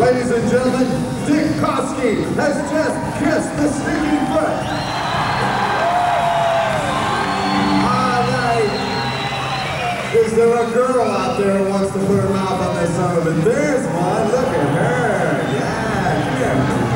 Ladies and gentlemen, Dick Kosky has just kissed the stinking foot. All right. Is there a girl out there who wants to put her mouth on this son of a? There's one. Look at her. Yeah, come here.